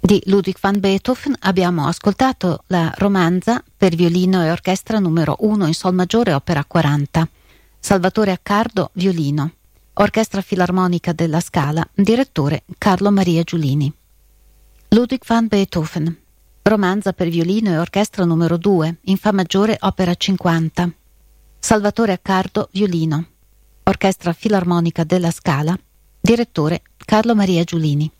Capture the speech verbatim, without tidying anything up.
Di Ludwig van Beethoven abbiamo ascoltato la romanza per violino e orchestra numero uno in sol maggiore, opera quaranta. Salvatore Accardo, violino. Orchestra Filarmonica della Scala, direttore Carlo Maria Giulini. Ludwig van Beethoven, romanza per violino e orchestra numero due in fa maggiore, opera cinquanta. Salvatore Accardo, violino. Orchestra Filarmonica della Scala, direttore Carlo Maria Giulini.